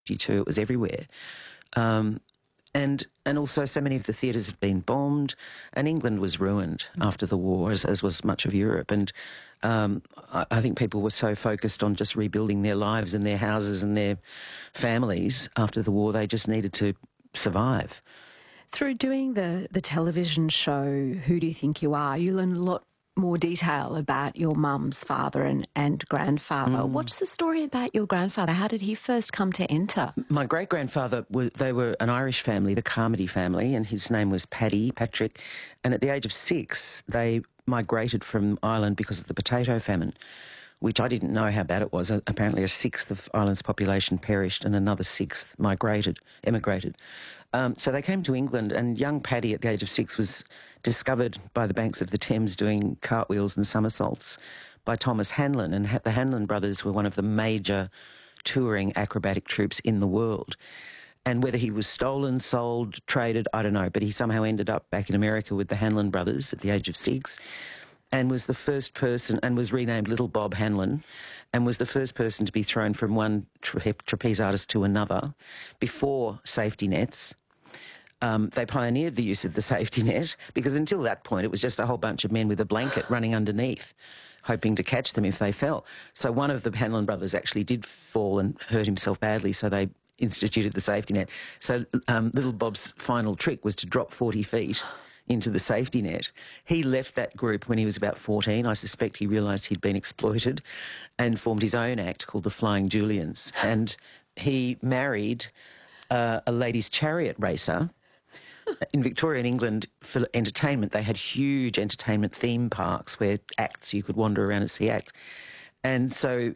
it was everywhere. And also so many of the theatres had been bombed, and England was ruined after the war, as was much of Europe. And I think people were so focused on just rebuilding their lives and their houses and their families after the war, they just needed to survive. Through doing the television show Who Do You Think You Are, you learn a lot more detail about your mum's father and grandfather. What's the story about your grandfather? How did he first come to enter? My great-grandfather, they were an Irish family, the Carmody family, and his name was Patrick. And at the age of 6, they migrated from Ireland because of the potato famine, which I didn't know how bad it was. Apparently a sixth of Ireland's population perished and another sixth emigrated. So they came to England, and young Paddy at the age of 6 was discovered by the banks of the Thames doing cartwheels and somersaults by Thomas Hanlon. And the Hanlon brothers were one of the major touring acrobatic troupes in the world. And whether he was stolen, sold, traded, I don't know, but he somehow ended up back in America with the Hanlon brothers at the age of 6. And was the first person, and was renamed Little Bob Hanlon, and was the first person to be thrown from one trapeze artist to another before safety nets. They pioneered the use of the safety net, because until that point it was just a whole bunch of men with a blanket running underneath, hoping to catch them if they fell. So one of the Hanlon brothers actually did fall and hurt himself badly, so they instituted the safety net. So Little Bob's final trick was to drop 40 feet into the safety net. He left that group when he was about 14. I suspect he realised he'd been exploited and formed his own act called the Flying Julians. And he married a ladies' chariot racer. In Victoria and England, for entertainment, they had huge entertainment theme parks where you could wander around and see acts. And so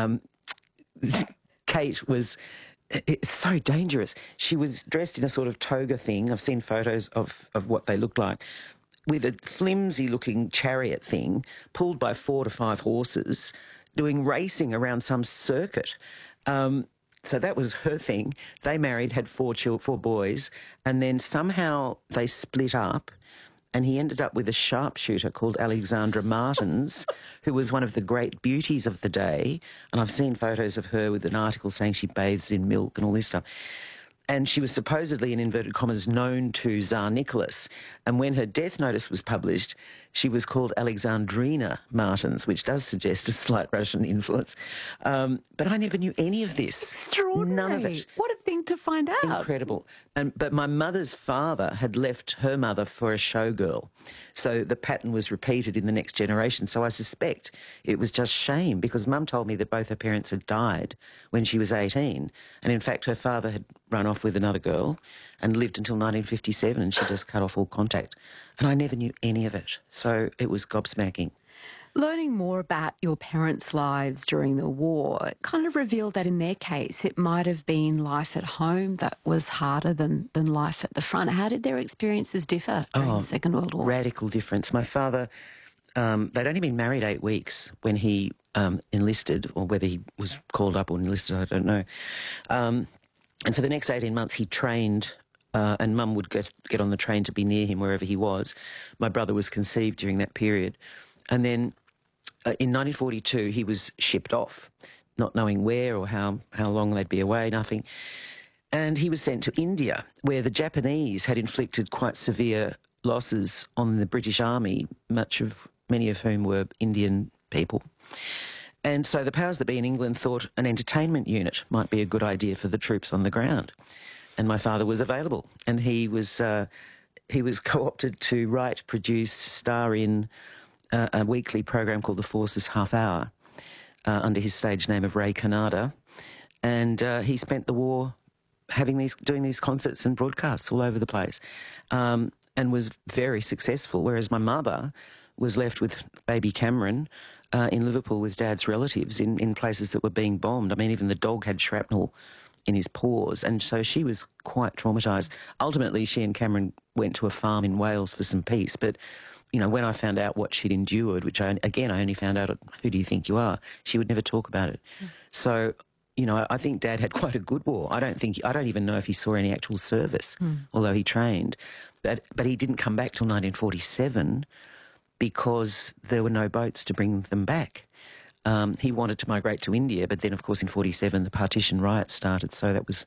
Kate was... It's so dangerous. She was dressed in a sort of toga thing. I've seen photos of what they looked like, with a flimsy-looking chariot thing pulled by 4 to 5 horses, doing racing around some circuit. So that was her thing. They married, had 4 boys, and then somehow they split up, and he ended up with a sharpshooter called Alexandra Martins, who was one of the great beauties of the day. And I've seen photos of her with an article saying she bathes in milk and all this stuff. And she was supposedly, in inverted commas, known to Tsar Nicholas. And when her death notice was published, she was called Alexandrina Martins, which does suggest a slight Russian influence. But I never knew any of this. Extraordinary. None of it. What a thing to find out. Incredible. But my mother's father had left her mother for a showgirl. So the pattern was repeated in the next generation. So I suspect it was just shame, because Mum told me that both her parents had died when she was 18. And in fact, her father had run off with another girl and lived until 1957, and she just cut off all contact. And I never knew any of it. So it was gobsmacking. Learning more about your parents' lives during the war kind of revealed that in their case it might have been life at home that was harder than life at the front. How did their experiences differ during the Second World War? Radical difference. My father, they'd only been married 8 weeks when he enlisted, or whether he was called up or enlisted, I don't know. And for the next 18 months he trained, and Mum would get on the train to be near him wherever he was. My brother was conceived during that period. And then in 1942, he was shipped off, not knowing where or how long they'd be away, nothing. And he was sent to India, where the Japanese had inflicted quite severe losses on the British Army, many of whom were Indian people. And so the powers that be in England thought an entertainment unit might be a good idea for the troops on the ground. And my father was available, and he was co-opted to write, produce, star in a weekly program called The Forces Half Hour, under his stage name of Ray Kannada. And he spent the war doing these concerts and broadcasts all over the place, and was very successful, whereas my mother was left with baby Cameron in Liverpool with Dad's relatives in places that were being bombed. I mean, even the dog had shrapnel in his paws, and so she was quite traumatised. Ultimately, she and Cameron went to a farm in Wales for some peace, but you know, when I found out what she'd endured, which I only found out at Who Do You Think You Are, she would never talk about it. So, you know, I think Dad had quite a good war. I don't even know if he saw any actual service, although he trained. But he didn't come back till 1947 because there were no boats to bring them back. He wanted to migrate to India, but then, of course, in 47, the partition riots started, so that was